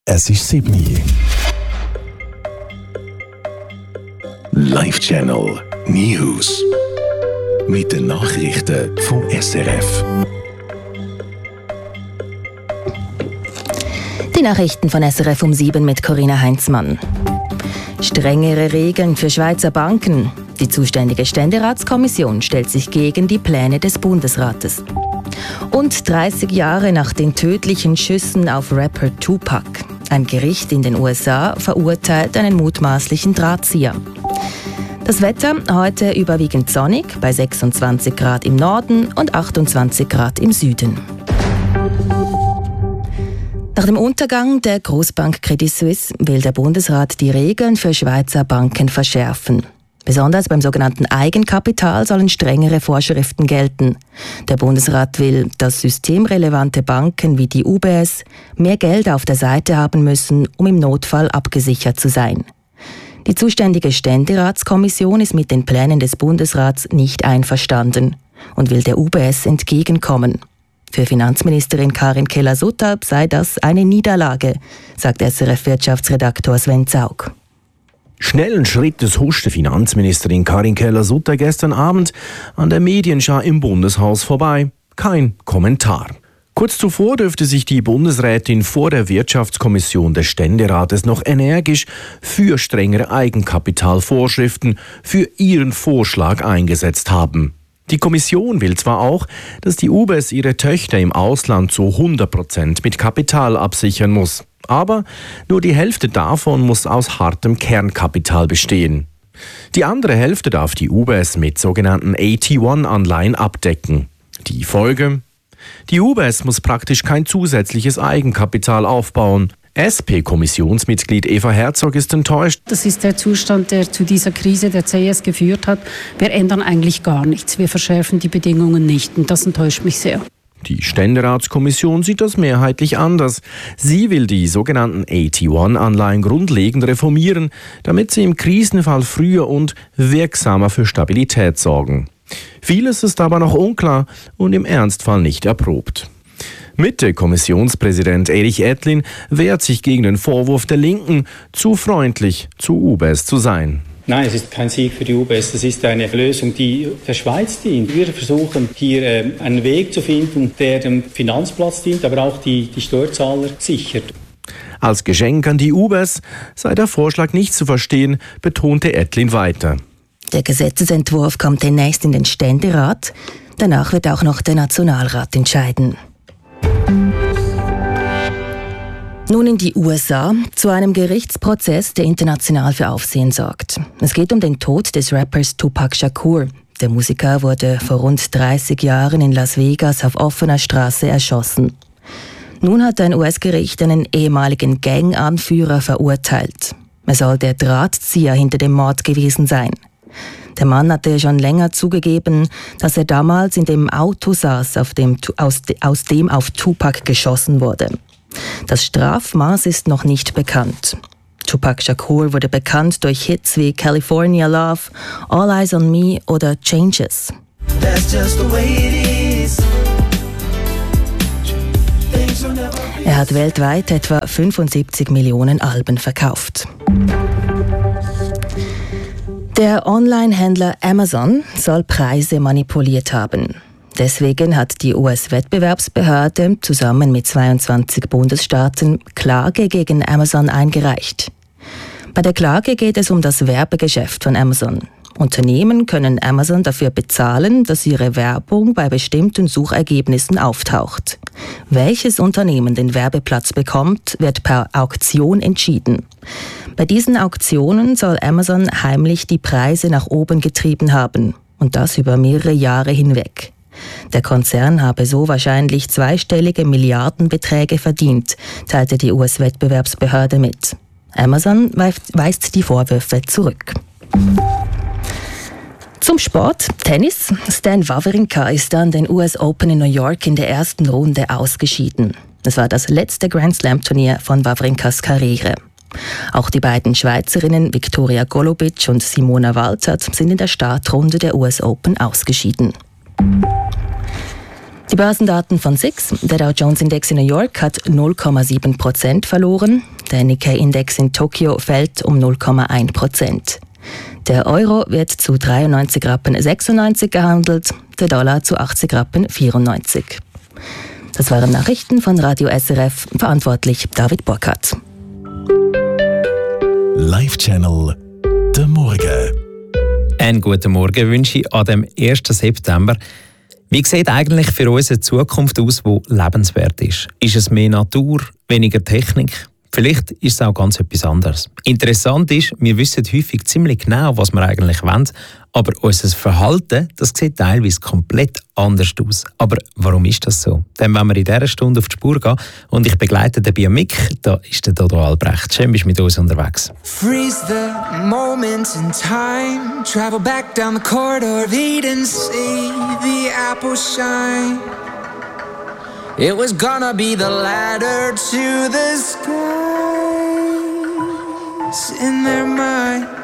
Es ist 7 Uhr. Live Channel News. Mit den Nachrichten vom SRF. Die Nachrichten von SRF um 7 mit Corinna Heinzmann. Strengere Regeln für Schweizer Banken. Die zuständige Ständeratskommission stellt sich gegen die Pläne des Bundesrates. Und 30 Jahre nach den tödlichen Schüssen auf Rapper Tupac. Ein Gericht in den USA verurteilt einen mutmaßlichen Drahtzieher. Das Wetter heute überwiegend sonnig, bei 26 Grad im Norden und 28 Grad im Süden. Nach dem Untergang der Großbank Credit Suisse will der Bundesrat die Regeln für Schweizer Banken verschärfen. Besonders beim sogenannten Eigenkapital sollen strengere Vorschriften gelten. Der Bundesrat will, dass systemrelevante Banken wie die UBS mehr Geld auf der Seite haben müssen, um im Notfall abgesichert zu sein. Die zuständige Ständeratskommission ist mit den Plänen des Bundesrats nicht einverstanden und will der UBS entgegenkommen. Für Finanzministerin Karin Keller-Sutter sei das eine Niederlage, sagt SRF-Wirtschaftsredaktor Sven Zaug. Schnellen Schrittes huschte Finanzministerin Karin Keller-Sutter gestern Abend an der Medienschau im Bundeshaus vorbei. Kein Kommentar. Kurz zuvor dürfte sich die Bundesrätin vor der Wirtschaftskommission des Ständerates noch energisch für strengere Eigenkapitalvorschriften für ihren Vorschlag eingesetzt haben. Die Kommission will zwar auch, dass die UBS ihre Töchter im Ausland zu 100% mit Kapital absichern muss. Aber nur die Hälfte davon muss aus hartem Kernkapital bestehen. Die andere Hälfte darf die UBS mit sogenannten AT1-Anleihen abdecken. Die Folge? Die UBS muss praktisch kein zusätzliches Eigenkapital aufbauen. SP-Kommissionsmitglied Eva Herzog ist enttäuscht. Das ist der Zustand, der zu dieser Krise der CS geführt hat. Wir ändern eigentlich gar nichts. Wir verschärfen die Bedingungen nicht und das enttäuscht mich sehr. Die Ständeratskommission sieht das mehrheitlich anders. Sie will die sogenannten AT1-Anleihen grundlegend reformieren, damit sie im Krisenfall früher und wirksamer für Stabilität sorgen. Vieles ist aber noch unklar und im Ernstfall nicht erprobt. Mitte-Kommissionspräsident Erich Ettlin wehrt sich gegen den Vorwurf der Linken, zu freundlich zu UBS zu sein. Nein, es ist kein Sieg für die UBS, das ist eine Lösung, die der Schweiz dient. Wir versuchen hier einen Weg zu finden, der dem Finanzplatz dient, aber auch die Steuerzahler sichert. Als Geschenk an die UBS sei der Vorschlag nicht zu verstehen, betonte Ettlin weiter. Der Gesetzesentwurf kommt demnächst in den Ständerat. Danach wird auch noch der Nationalrat entscheiden. Nun in die USA, zu einem Gerichtsprozess, der international für Aufsehen sorgt. Es geht um den Tod des Rappers Tupac Shakur. Der Musiker wurde vor rund 30 Jahren in Las Vegas auf offener Straße erschossen. Nun hat ein US-Gericht einen ehemaligen Gang-Anführer verurteilt. Er soll der Drahtzieher hinter dem Mord gewesen sein. Der Mann hatte schon länger zugegeben, dass er damals in dem Auto saß, aus dem auf Tupac geschossen wurde. Das Strafmaß ist noch nicht bekannt. Tupac Shakur wurde bekannt durch Hits wie California Love, All Eyes on Me oder Changes. Er hat weltweit etwa 75 Millionen Alben verkauft. Der Online-Händler Amazon soll Preise manipuliert haben. Deswegen hat die US-Wettbewerbsbehörde zusammen mit 22 Bundesstaaten Klage gegen Amazon eingereicht. Bei der Klage geht es um das Werbegeschäft von Amazon. Unternehmen können Amazon dafür bezahlen, dass ihre Werbung bei bestimmten Suchergebnissen auftaucht. Welches Unternehmen den Werbeplatz bekommt, wird per Auktion entschieden. Bei diesen Auktionen soll Amazon heimlich die Preise nach oben getrieben haben. Und das über mehrere Jahre hinweg. Der Konzern habe so wahrscheinlich zweistellige Milliardenbeträge verdient, teilte die US-Wettbewerbsbehörde mit. Amazon weist die Vorwürfe zurück. Zum Sport, Tennis. Stan Wawrinka ist an den US Open in New York in der ersten Runde ausgeschieden. Es war das letzte Grand Slam-Turnier von Wawrinkas Karriere. Auch die beiden Schweizerinnen Viktoria Golubic und Simona Waltert sind in der Startrunde der US Open ausgeschieden. Die Börsendaten von SIX. Der Dow Jones Index in New York hat 0,7% verloren. Der Nikkei-Index in Tokio fällt um 0,1%. Der Euro wird zu 93,96 Rappen gehandelt, der Dollar zu 80,94 Rappen. Das waren Nachrichten von Radio SRF, verantwortlich David Burkhardt. Live Channel, der Morgen. Einen guten Morgen wünsche ich an dem 1. September. Wie sieht eigentlich für uns eine Zukunft aus, die lebenswert ist? Ist es mehr Natur, weniger Technik? Vielleicht ist es auch ganz etwas anderes. Interessant ist, wir wissen häufig ziemlich genau, was wir eigentlich wollen, aber unser Verhalten, das sieht teilweise komplett anders aus. Aber warum ist das so? Dann wollen wir in dieser Stunde auf die Spur gehen und ich begleite den Biomik, da ist der Dodo Albrecht. Schön, bist du mit uns unterwegs. Freeze the moment in time, travel back down the corridor of Eden, see the apple shine. It was gonna be the ladder to the skies in their mind.